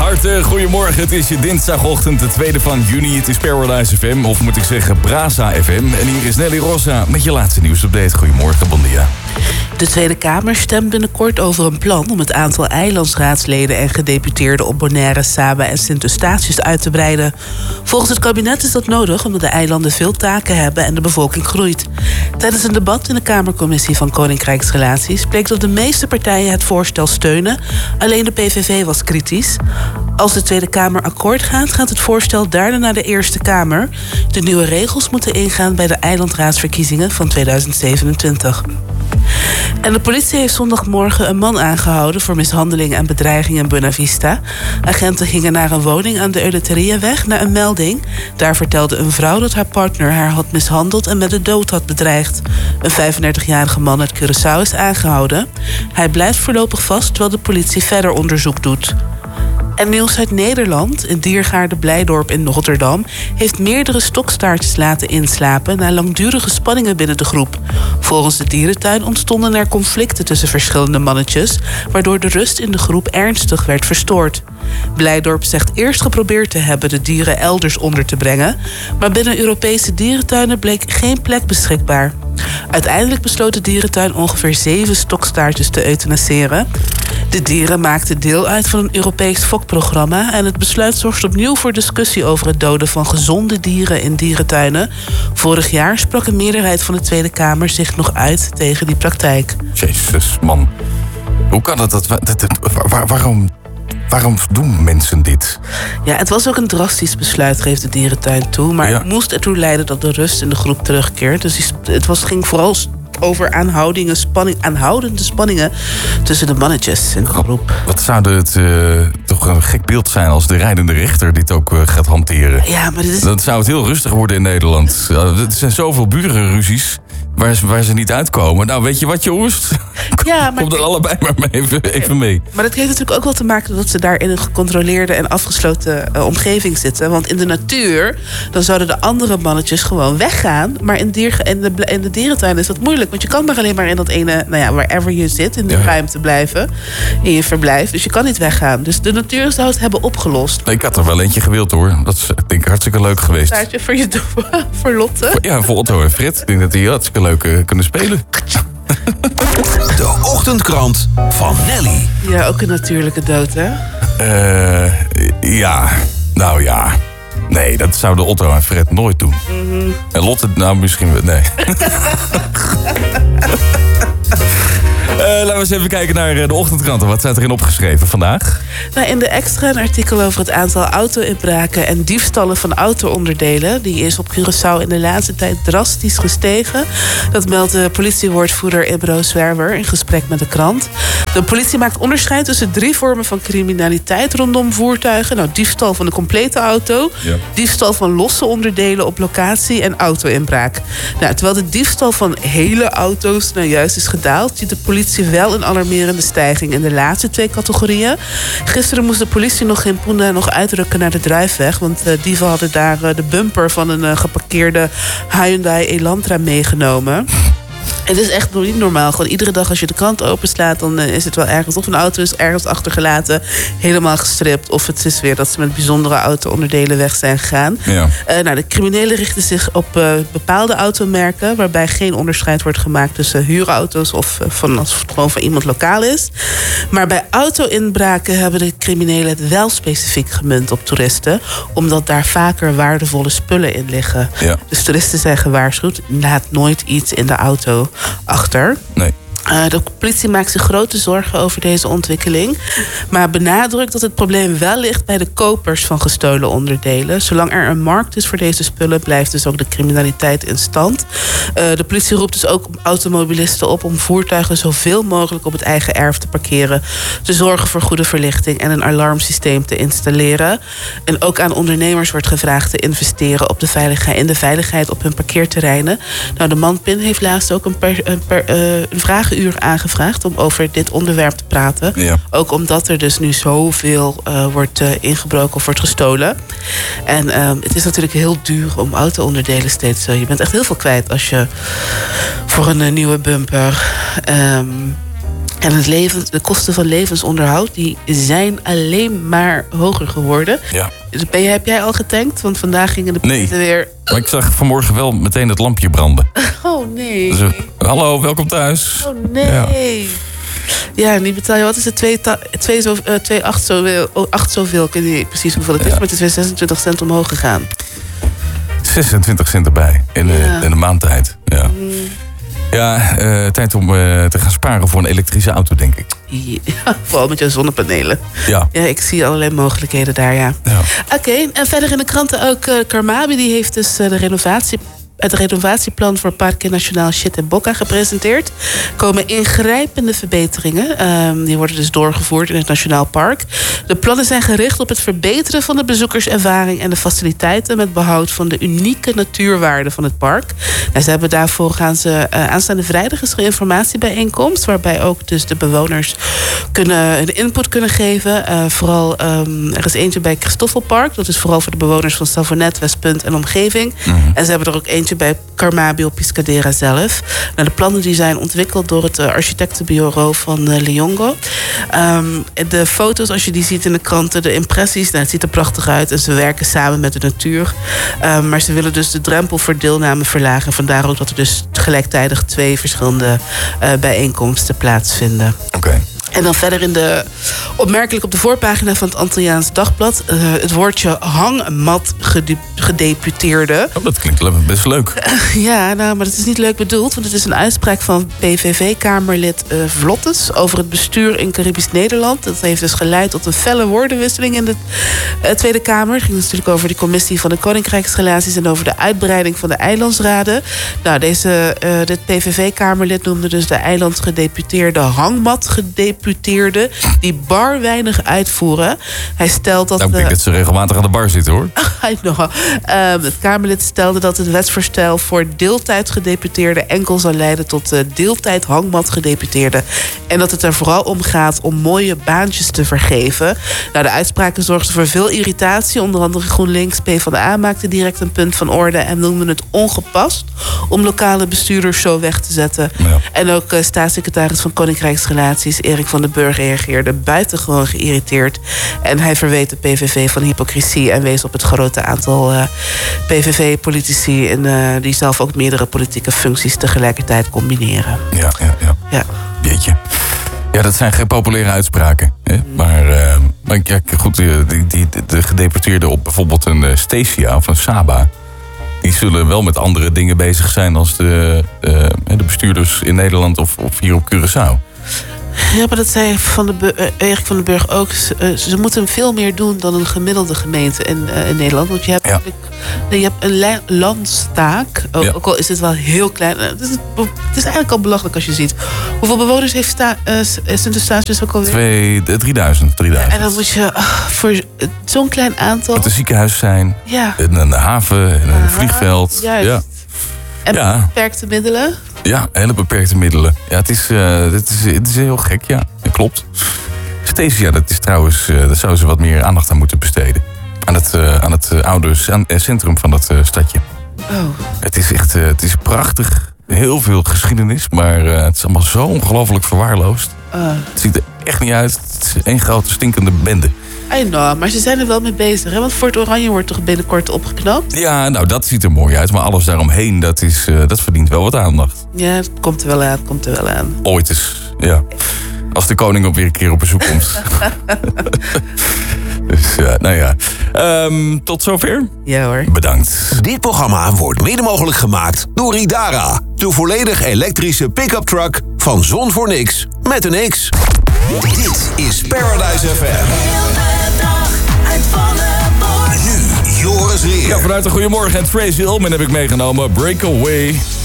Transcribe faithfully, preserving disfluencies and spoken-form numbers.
harte goedemorgen. Het is je dinsdagochtend, de tweede van juni. Het is Paradise F M, of moet ik zeggen Brasa F M. En hier is Nelly Rosa met je laatste nieuwsupdate. Goedemorgen, bon dia. De Tweede Kamer stemt binnenkort over een plan om het aantal eilandsraadsleden en gedeputeerden op Bonaire, Saba en Sint-Eustatius uit te breiden. Volgens het kabinet is dat nodig omdat de eilanden veel taken hebben en de bevolking groeit. Tijdens een debat in de Kamercommissie van Koninkrijksrelaties bleek dat de meeste partijen het voorstel steunen. Alleen de P V V was kritisch. Als de Tweede Kamer akkoord gaat, gaat het voorstel daarna naar de Eerste Kamer. De nieuwe regels moeten ingaan bij de eilandraadsverkiezingen van tweeduizend zevenentwintig. En de politie heeft zondagmorgen een man aangehouden voor mishandeling en bedreiging in Buena Vista. Agenten gingen naar een woning aan de Euleteriaweg na een melding. Daar vertelde een vrouw dat haar partner haar had mishandeld en met de dood had bedreigd. Een vijfendertigjarige man uit Curaçao is aangehouden. Hij blijft voorlopig vast terwijl de politie verder onderzoek doet. En nieuws uit Nederland. Een diergaarde Blijdorp in Rotterdam heeft meerdere stokstaartjes laten inslapen na langdurige spanningen binnen de groep. Volgens de dierentuin ontstonden er conflicten tussen verschillende mannetjes, waardoor de rust in de groep ernstig werd verstoord. Blijdorp zegt eerst geprobeerd te hebben de dieren elders onder te brengen, maar binnen Europese dierentuinen bleek geen plek beschikbaar. Uiteindelijk besloot de dierentuin ongeveer zeven stokstaartjes te euthanaseren. De dieren maakten deel uit van een Europees fokprogramma en het besluit zorgt opnieuw voor discussie over het doden van gezonde dieren in dierentuinen. Vorig jaar sprak een meerderheid van de Tweede Kamer zich nog uit tegen die praktijk. Jezus, man. Hoe kan het? Dat, dat, dat, waar, waarom, waarom doen mensen dit? Ja, het was ook een drastisch besluit, geeft de dierentuin toe. Maar ja. Het moest ertoe leiden dat de rust in de groep terugkeert. Dus die, het was, ging vooral over aanhoudingen, spanning, aanhoudende spanningen tussen de mannetjes in de groep. Wat zou het uh, toch een gek beeld zijn als de rijdende rechter dit ook uh, gaat hanteren? Ja, maar dit is... Dan zou het heel rustig worden in Nederland. Uh, er zijn zoveel burenruzies waar ze, waar ze niet uitkomen. Nou, weet je wat, jongens? Ja, maar kom er allebei maar mee, even, even mee. Maar dat heeft natuurlijk ook wel te maken dat ze daar in een gecontroleerde en afgesloten uh, omgeving zitten. Want in de natuur, dan zouden de andere mannetjes gewoon weggaan. Maar in, dier, in, de, in de dierentuin is dat moeilijk. Want je kan maar alleen maar in dat ene, nou ja, wherever je zit, in de ja. ruimte blijven. In je verblijf. Dus je kan niet weggaan. Dus de natuur zou het hebben opgelost. Nee, ik had er wel eentje gewild, hoor. Dat is, denk ik, hartstikke leuk geweest. Staartje voor je voor Lotte? Voor, ja, voor Otto en Frit. Ik denk dat die hartstikke leuk uh, kunnen spelen. De ochtendkrant van Nelly. Ja, ook een natuurlijke dood, hè? Uh, ja, nou ja. Nee, dat zouden Otto en Fred nooit doen. Mm-hmm. En Lotte, nou misschien wel, nee. Uh, laten we eens even kijken naar de ochtendkranten. Wat staat erin opgeschreven vandaag? Nou, in de extra een artikel over het aantal auto-inbraken en diefstallen van auto-onderdelen. Die is op Curaçao in de laatste tijd drastisch gestegen. Dat meldt de politiewoordvoerder Ibro Zwerver in gesprek met de krant. De politie maakt onderscheid tussen drie vormen van criminaliteit rondom voertuigen. Nou, diefstal van de complete auto, ja. diefstal van losse onderdelen op locatie en auto-inbraak. Nou, terwijl de diefstal van hele auto's nou juist is gedaald, ziet de politie wel een alarmerende stijging in de laatste twee categorieën. Gisteren moest de politie nog in Puna nog uitrukken naar de drijfweg, want uh, dieven hadden daar uh, de bumper van een uh, geparkeerde Hyundai Elantra meegenomen. Het is echt niet normaal. Gewoon iedere dag als je de krant openslaat, dan uh, is het wel ergens. Of een auto is ergens achtergelaten, helemaal gestript. Of het is weer dat ze met bijzondere auto-onderdelen weg zijn gegaan. Ja. Uh, nou, de criminelen richten zich op uh, bepaalde automerken, waarbij geen onderscheid wordt gemaakt tussen huurauto's of uh, van, als het gewoon van iemand lokaal is. Maar bij auto-inbraken hebben de criminelen het wel specifiek gemunt op toeristen, omdat daar vaker waardevolle spullen in liggen. Ja. Dus toeristen zijn gewaarschuwd, laat nooit iets in de auto achter. Nee. Uh, de politie maakt zich grote zorgen over deze ontwikkeling, maar benadrukt dat het probleem wel ligt bij de kopers van gestolen onderdelen. Zolang er een markt is voor deze spullen, blijft dus ook de criminaliteit in stand. Uh, de politie roept dus ook automobilisten op om voertuigen zoveel mogelijk op het eigen erf te parkeren, te zorgen voor goede verlichting en een alarmsysteem te installeren. En ook aan ondernemers wordt gevraagd te investeren op de veiligheid, in de veiligheid op hun parkeerterreinen. Nou, de Manpin heeft laatst ook een, per, een, per, uh, een vragenuur aangevraagd om over dit onderwerp te praten. Ja. Ook omdat er dus nu zoveel uh, wordt uh, ingebroken of wordt gestolen. En uh, het is natuurlijk heel duur om auto-onderdelen steeds. Uh, je bent echt heel veel kwijt als je voor een uh, nieuwe bumper Um, En het leven, de kosten van levensonderhoud die zijn alleen maar hoger geworden. Ja. Ben je, heb jij al getankt? Want vandaag gingen de nee. weer... Maar ik zag vanmorgen wel meteen het lampje branden. Oh nee. Dus, hallo, welkom thuis. Oh nee. Ja, ja die betaal je, wat is het? twee, twee, zo, uh, twee acht zoveel, oh, acht zoveel, ik weet niet precies hoeveel het is, ja. Maar het is weer zesentwintig cent omhoog gegaan. zesentwintig cent erbij in, ja. uh, in een maand tijd. Ja, mm. ja uh, tijd om uh, te gaan sparen voor een elektrische auto, denk ik. Ja, vooral met je zonnepanelen. Ja. Ja, ik zie allerlei mogelijkheden daar, ja. ja. Oké, okay, en verder in de kranten ook uh, Carmabi, die heeft dus uh, de renovatie... het renovatieplan voor Parque Nacional Shit en Boca gepresenteerd. Er komen ingrijpende verbeteringen. Um, die worden dus doorgevoerd in het Nationaal Park. De plannen zijn gericht op het verbeteren van de bezoekerservaring en de faciliteiten met behoud van de unieke natuurwaarden van het park. Nou, ze hebben daarvoor gaan ze uh, aanstaande vrijdag is er een informatiebijeenkomst, waarbij ook dus de bewoners kunnen hun input kunnen geven. Uh, vooral um, er is eentje bij Christoffelpark. Dat is vooral voor de bewoners van Savonet, Westpunt en omgeving. Mm-hmm. En ze hebben er ook eentje bij Carmabi op Piscadera zelf. Nou, de plannen die zijn ontwikkeld door het uh, architectenbureau van uh, Liongo. Um, de foto's, als je die ziet in de kranten, de impressies, nou, het ziet er prachtig uit. En ze werken samen met de natuur. Um, maar ze willen dus de drempel voor deelname verlagen. Vandaar ook dat er dus gelijktijdig twee verschillende uh, bijeenkomsten plaatsvinden. Oké. Okay. En dan verder in de, opmerkelijk op de voorpagina van het Antilliaans Dagblad, Uh, het woordje hangmat gede, gedeputeerde. Oh, dat klinkt best leuk. Uh, ja, nou, maar dat is niet leuk bedoeld. Want het is een uitspraak van P V V-kamerlid uh, Vlottes over het bestuur in Caribisch Nederland. Dat heeft dus geleid tot een felle woordenwisseling in de uh, Tweede Kamer. Het ging natuurlijk over die commissie van de Koninkrijksrelaties en over de uitbreiding van de eilandsraden. Nou, deze, uh, dit P V V-kamerlid noemde dus de eilandgedeputeerde hangmat gedeputeerde. Die bar weinig uitvoeren. Hij stelt dat... Nou, ik denk uh, dat ze regelmatig aan de bar zitten, hoor. I know. Uh, het Kamerlid stelde dat het wetsvoorstel voor deeltijdgedeputeerden enkel zal leiden tot uh, deeltijd hangmatgedeputeerden. En dat het er vooral om gaat om mooie baantjes te vergeven. Nou, de uitspraken zorgden voor veel irritatie. Onder andere GroenLinks, PvdA maakte direct een punt van orde en noemde het ongepast om lokale bestuurders zo weg te zetten. Ja. En ook uh, staatssecretaris van Koninkrijksrelaties Erik van den Burg reageerde buitengewoon geïrriteerd. En hij verweet de P V V van hypocrisie en wees op het grote aantal uh, P V V-politici en, uh, die zelf ook meerdere politieke functies tegelijkertijd combineren. Ja, ja, ja. ja. Jeetje. Ja, dat zijn geen populaire uitspraken. Hè? Mm. Maar, uh, maar ja, goed, die, die, de gedeputeerden op bijvoorbeeld een uh, Stacia of een Saba, die zullen wel met andere dingen bezig zijn als de, uh, de bestuurders in Nederland of, of hier op Curaçao. Ja, maar dat zei van de uh, Erik van den Burg ook. Ze, uh, ze moeten veel meer doen dan een gemiddelde gemeente in, uh, in Nederland. Want je hebt, ja. je hebt een la- landstaak. Ook, ja. ook al is het wel heel klein. Uh, het, is, het is eigenlijk al belachelijk als je ziet. Hoeveel bewoners heeft sta- uh, Sint-Eustatius ook alweer? Twee, drieduizend. drieduizend. En dan moet je uh, voor zo'n klein aantal... Het een ziekenhuis zijn. Ja. En een haven. En een uh, vliegveld. Juist. Ja. En ja. beperkte middelen. Ja, hele beperkte middelen. Ja, het is, uh, het is, het is heel gek, ja. Dat klopt. Stacia, dat is trouwens, uh, daar zouden ze wat meer aandacht aan moeten besteden. Aan het, uh, aan het uh, oude centrum van dat uh, stadje. Oh. Het is echt, uh, het is prachtig. Heel veel geschiedenis, maar uh, het is allemaal zo ongelooflijk verwaarloosd. Uh. Het ziet er echt niet uit. Het is één grote stinkende bende. I know, maar ze zijn er wel mee bezig. Hè? Want Fort Oranje wordt toch binnenkort opgeknapt? Ja, nou dat ziet er mooi uit. Maar alles daaromheen, dat, is, uh, dat verdient wel wat aandacht. Ja, het komt er wel aan, het komt er wel aan. Ooit eens, ja. Als de koning op weer een keer op bezoek komt. Dus uh, nou ja, um, tot zover. Ja hoor. Bedankt. Dit programma wordt mede mogelijk gemaakt door Idara. De volledig elektrische pick-up truck van Zon voor Niks met een X. Dit is Paradise F M. Nu Joris Rier. Ja, vanuit de Goedemorgen en Trace Hillman heb ik meegenomen Breakaway.